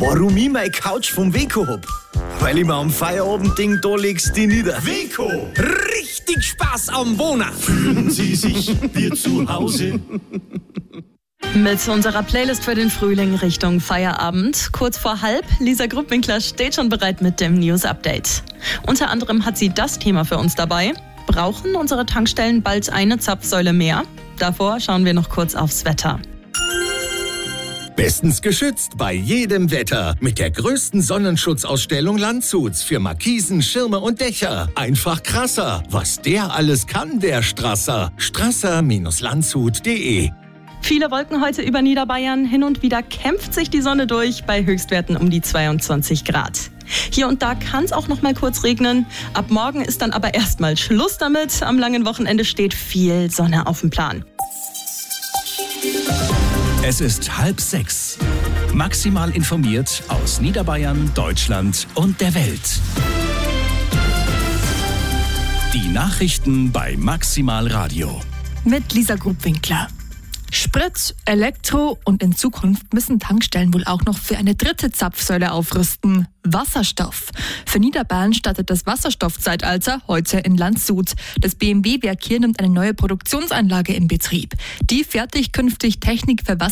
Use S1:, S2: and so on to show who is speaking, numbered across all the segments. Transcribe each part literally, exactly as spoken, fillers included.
S1: Warum ich meine Couch vom Weco hab? Weil ich mir am Feierabendding da legst die nieder.
S2: Weco!
S1: Richtig Spaß am Wohnen!
S2: Fühlen Sie sich wie zu Hause?
S3: Mit unserer Playlist für den Frühling Richtung Feierabend. Kurz vor halb, Lisa Gruppwinkler steht schon bereit mit dem News-Update. Unter anderem hat sie das Thema für uns dabei. Brauchen unsere Tankstellen bald eine Zapfsäule mehr? Davor schauen wir noch kurz aufs Wetter.
S4: Bestens geschützt bei jedem Wetter mit der größten Sonnenschutzausstellung Landshuts für Markisen, Schirme und Dächer. Einfach krasser, was der alles kann, der Strasser. strasser Landshut punkt de.
S3: Viele Wolken heute über Niederbayern. Hin und wieder kämpft sich die Sonne durch bei Höchstwerten um die zweiundzwanzig Grad. Hier und da kann es auch noch mal kurz regnen. Ab morgen ist dann aber erstmal Schluss damit. Am langen Wochenende steht viel Sonne auf dem Plan.
S5: Es ist halb sechs. Maximal informiert aus Niederbayern, Deutschland und der Welt. Die Nachrichten bei Maximal Radio.
S6: Mit Lisa Gruppwinkler. Sprit, Elektro und in Zukunft müssen Tankstellen wohl auch noch für eine dritte Zapfsäule aufrüsten. Wasserstoff. Für Niederbayern startet das Wasserstoffzeitalter heute in Landshut. Das B M W-Werk hier nimmt eine neue Produktionsanlage in Betrieb. Die fertigt künftig Technik für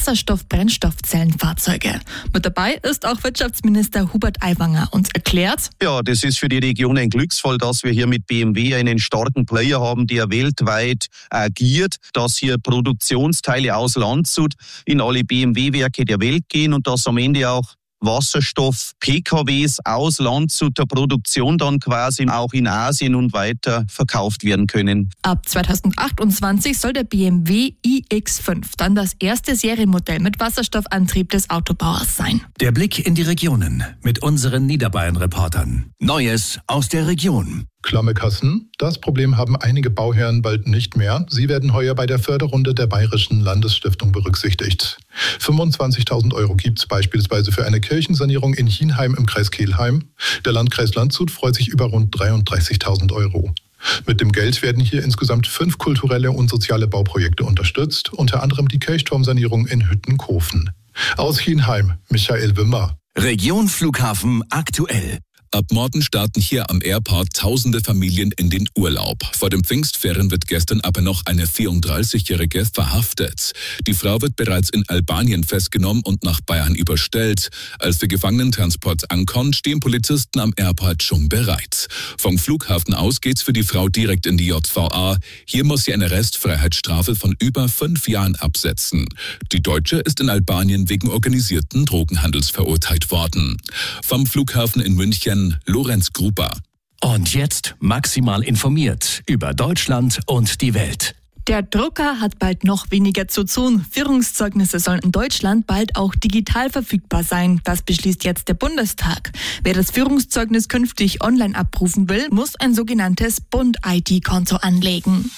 S6: Wasserstoff-Brennstoffzellenfahrzeuge. Mit dabei ist auch Wirtschaftsminister Hubert Aiwanger und erklärt:
S7: Ja, das ist für die Region ein Glücksfall, dass wir hier mit B M W einen starken Player haben, der weltweit agiert, dass hier Produktionsteile aus Landshut in alle B M W-Werke der Welt gehen und dass am Ende auch Wasserstoff-P K Ws aus Landshuter Produktion dann quasi auch in Asien und weiter verkauft werden können.
S6: Ab zweitausendachtundzwanzig soll der B M W i X fünf dann das erste Serienmodell mit Wasserstoffantrieb des Autobauers sein.
S5: Der Blick in die Regionen mit unseren Niederbayern-Reportern. Neues aus der Region.
S8: Klamme Kassen. Das Problem haben einige Bauherren bald nicht mehr. Sie werden heuer bei der Förderrunde der Bayerischen Landesstiftung berücksichtigt. fünfundzwanzigtausend Euro gibt es beispielsweise für eine Kirchensanierung in Hienheim im Kreis Kelheim. Der Landkreis Landshut freut sich über rund dreiunddreißigtausend Euro. Mit dem Geld werden hier insgesamt fünf kulturelle und soziale Bauprojekte unterstützt, unter anderem die Kirchturmsanierung in Hüttenkofen. Aus Hienheim, Michael Wimmer.
S5: Region Flughafen aktuell.
S9: Ab morgen starten hier am Airport tausende Familien in den Urlaub. Vor den Pfingstferien wird gestern aber noch eine vierunddreißigjährige verhaftet. Die Frau wird bereits in Albanien festgenommen und nach Bayern überstellt. Als der Gefangenentransport ankommt, stehen Polizisten am Airport schon bereit. Vom Flughafen aus geht's für die Frau direkt in die J V A. Hier muss sie eine Restfreiheitsstrafe von über fünf Jahren absetzen. Die Deutsche ist in Albanien wegen organisierten Drogenhandels verurteilt worden. Vom Flughafen in München Lorenz Gruber.
S5: Und jetzt maximal informiert über Deutschland und die Welt.
S6: Der Drucker hat bald noch weniger zu tun. Führungszeugnisse sollen in Deutschland bald auch digital verfügbar sein. Das beschließt jetzt der Bundestag. Wer das Führungszeugnis künftig online abrufen will, muss ein sogenanntes Bund-I D-Konto anlegen.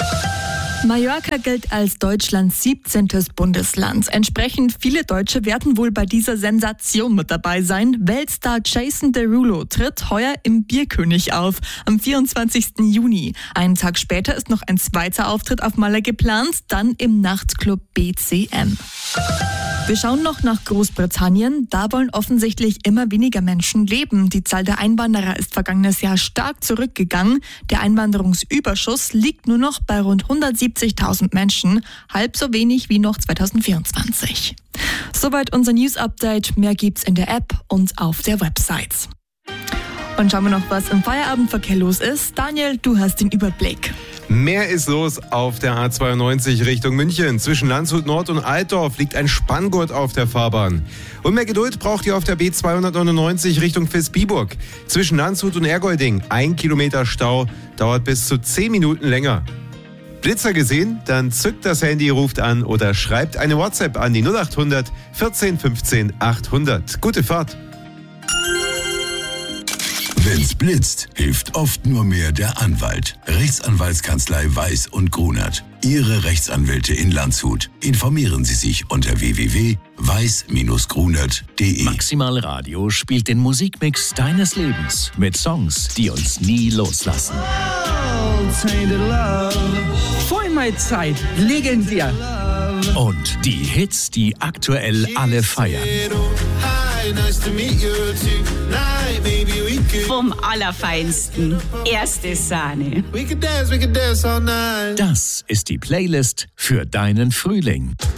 S6: Mallorca gilt als Deutschlands siebzehntes Bundesland. Entsprechend viele Deutsche werden wohl bei dieser Sensation mit dabei sein. Weltstar Jason Derulo tritt heuer im Bierkönig auf, am vierundzwanzigsten Juni. Einen Tag später ist noch ein zweiter Auftritt auf Malle geplant, dann im Nachtclub B C M. Wir schauen noch nach Großbritannien. Da wollen offensichtlich immer weniger Menschen leben. Die Zahl der Einwanderer ist vergangenes Jahr stark zurückgegangen. Der Einwanderungsüberschuss liegt nur noch bei rund hundertsiebzigtausend Menschen, halb so wenig wie noch zweitausendvierundzwanzig. Soweit unser News-Update. Mehr gibt's in der App und auf der Website. Und schauen wir noch, was im Feierabendverkehr los ist. Daniel, du hast den Überblick.
S10: Mehr ist los auf der A zweiundneunzig Richtung München. Zwischen Landshut Nord und Altdorf liegt ein Spanngurt auf der Fahrbahn. Und mehr Geduld braucht ihr auf der B zweihundertneunundneunzig Richtung Vilsbiburg. Zwischen Landshut und Ergolding ein Kilometer Stau, dauert bis zu zehn Minuten länger. Blitzer gesehen? Dann zückt das Handy, ruft an oder schreibt eine WhatsApp an die null acht hundert vierzehn fünfzehn achthundert. Gute Fahrt!
S11: Wenn's blitzt, hilft oft nur mehr der Anwalt. Rechtsanwaltskanzlei Weiß und Grunert. Ihre Rechtsanwälte in Landshut. Informieren Sie sich unter w w w punkt weiß Bindestrich grunert punkt de.
S5: Maximal Radio spielt den Musikmix deines Lebens mit Songs, die uns nie loslassen.
S12: Vor meiner Zeit, legendär.
S5: Und die Hits, die aktuell alle feiern.
S13: Vom Allerfeinsten. Erste Sahne.
S5: Das ist die Playlist für deinen Frühling.